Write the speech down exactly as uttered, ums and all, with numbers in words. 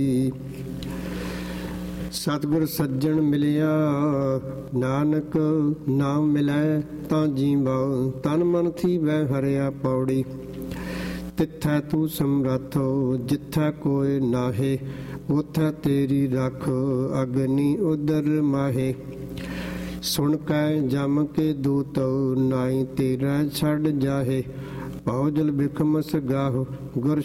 ਸਤਿਗੁਰ ਸੱਜਣ ਮਿਲਿਆ ਨਾਨਕ ਨਾਮ ਮਿਲੈ ਤਾਂ ਜੀਵਾ। ਤਨ ਮਨ ਥੀਵੈ ਹਰਿਆ ਪੌੜੀ। ਤਿੱਥੈ ਤੂੰ ਸਮਰੱਥ ਜਿੱਥੈ ਕੋਇ ਨਾਹੇ। ਉਥੈ ਤੇਰੀ ਰੱਖ ਅਗਨੀ ਉਦਰ ਮਾਹੇ। ਸੁਣ ਕੈ ਜਮ ਕੇ ਦੂਤ ਨਾਈ ਤੇਰਾ ਛੱਡ ਜਾਹੇ। ਭਉ ਜਲ ਬਿਖਮਸ ਗਾਹੁ ਗੁਰ